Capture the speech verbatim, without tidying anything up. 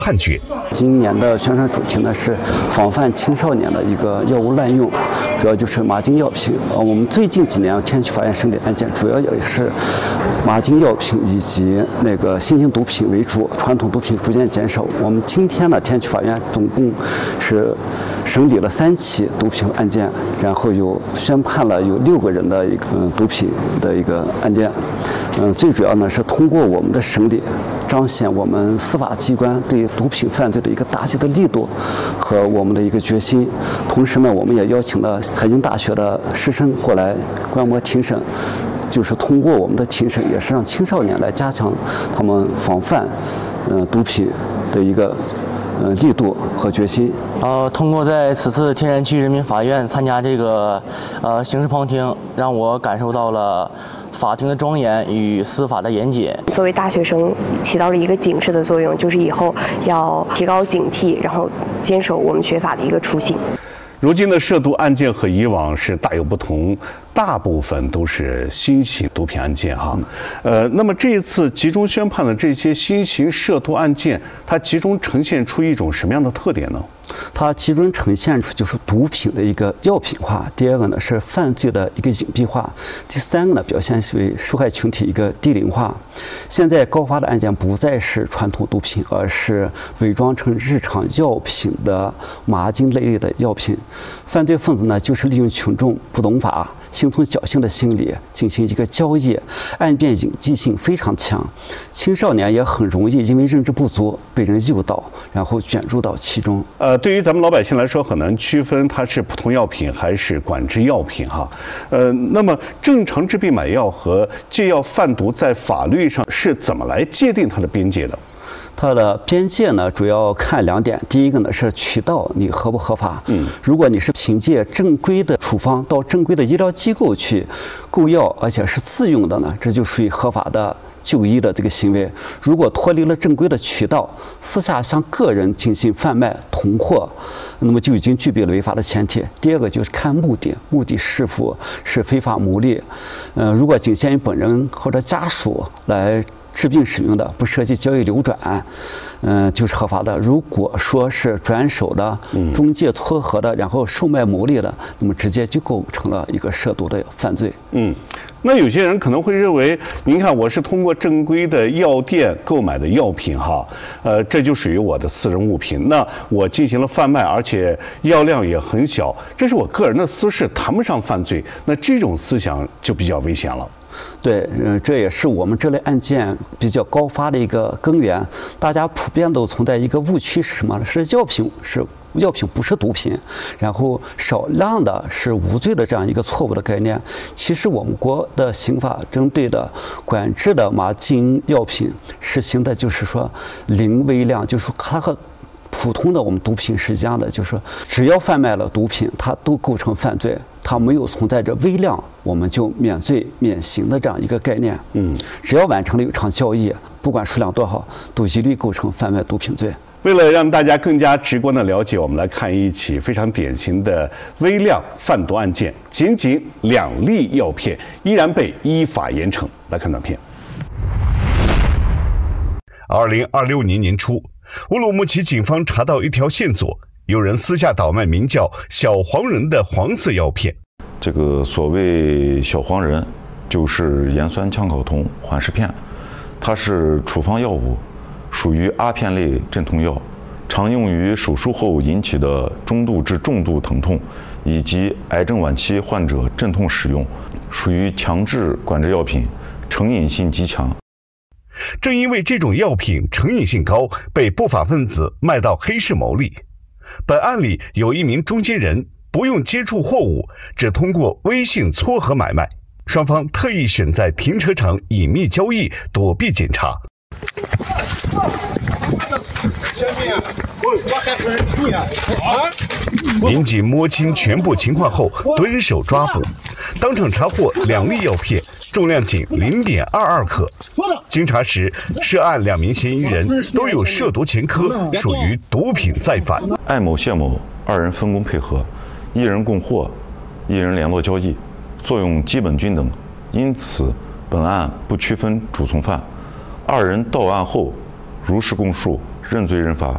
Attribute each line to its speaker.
Speaker 1: 判决。
Speaker 2: 今年的宣传主题呢是防范青少年的一个药物滥用，主要就是麻精药品。呃，我们最近几年天区法院审理案件主要也是麻精药品以及那个新型毒品为主，传统毒品逐渐减少。我们今天呢天区法院总共是审理了三起毒品案件，然后有宣判了有六个人的一个、嗯、毒品的一个案件。嗯，最主要呢是通过我们的审理，彰显我们司法机关对毒品犯罪的一个打击的力度和我们的一个决心。同时呢，我们也邀请了财经大学的师生过来观摩庭审，就是通过我们的庭审，也是让青少年来加强他们防范嗯、呃、毒品的一个呃力度和决心。
Speaker 3: 呃，通过在此次天山区人民法院参加这个呃刑事旁听，让我感受到了法庭的庄严与司法的严谨。
Speaker 4: 作为大学生，起到了一个警示的作用，就是以后要提高警惕，然后坚守我们学法的一个初心。
Speaker 1: 如今的涉毒案件和以往是大有不同，大部分都是新型毒品案件哈。呃，那么这一次集中宣判的这些新型涉毒案件，它集中呈现出一种什么样的特点呢？
Speaker 2: 它集中呈现出就是毒品的一个药品化，第二个呢是犯罪的一个隐蔽化，第三个呢表现为受害群体一个低龄化。现在高发的案件不再是传统毒品，而是伪装成日常药品的麻精类的药品。犯罪分子呢就是利用群众不懂法、心存侥幸的心理进行一个交易，案件隐蔽性非常强，青少年也很容易因为认知不足被人诱导，然后卷入到其中。
Speaker 1: 呃，对于咱们老百姓来说，很难区分它是普通药品还是管制药品哈。呃，那么正常治病买药和戒药贩毒在法律上是怎么来界定它的边界的？
Speaker 2: 它的边界呢，主要看两点。第一个呢是渠道你合不合法。嗯，如果你是凭借正规的处方到正规的医疗机构去购药，而且是自用的呢，这就属于合法的就医的这个行为。如果脱离了正规的渠道，私下向个人进行贩卖囤货，那么就已经具备了违法的前提。第二个就是看目的，目的是否是非法牟利。呃，如果仅限于本人或者家属来治病使用的，不涉及交易流转，嗯、呃，就是合法的。如果说是转手的、中介撮合的，然后售卖牟利的，那么直接就构成了一个涉毒的犯罪。
Speaker 1: 嗯，那有些人可能会认为，您看我是通过正规的药店购买的药品哈，呃，这就属于我的私人物品，那我进行了贩卖，而且药量也很小，这是我个人的私事，谈不上犯罪。那这种思想就比较危险了。
Speaker 2: 对，嗯，这也是我们这类案件比较高发的一个根源。大家普遍都存在一个误区是什么？是药品是药品不是毒品，然后少量的是无罪的这样一个错误的概念。其实我们国的刑法针对的管制的麻精药品实行的就是说零微量，就是说它和普通的我们毒品是一样的，就是说只要贩卖了毒品，它都构成犯罪，它没有存在着微量我们就免罪免刑的这样一个概念。嗯，只要完成了有偿交易，不管数量多少，都一律构成贩卖毒品罪。
Speaker 1: 为了让大家更加直观的了解，我们来看一起非常典型的微量贩毒案件，仅仅两粒药片依然被依法严惩。来看短片。二零二六年年初，乌鲁木齐警方查到一条线索，有人私下倒卖名叫小黄人的黄色药片。
Speaker 5: 这个所谓小黄人，就是盐酸羟口酮缓释片，它是处方药物，属于阿片类镇痛药，常用于手术后引起的中度至重度疼痛，以及癌症晚期患者镇痛使用，属于强制管制药品，成瘾性极强。
Speaker 1: 正因为这种药品成瘾性高，被不法分子卖到黑市牟利。本案里有一名中间人，不用接触货物，只通过微信撮合买卖，双方特意选在停车场隐秘交易，躲避检查。民警摸清全部情况后，蹲手抓捕，当场查获两粒药片，重量仅零点二二克。经查实，涉案两名嫌疑人都有涉毒前科，属于毒品再犯。
Speaker 5: 艾某、谢某二人分工配合，一人供货，一人联络交易，作用基本均等，因此本案不区分主从犯。二人到案后如实供述，认罪认罚。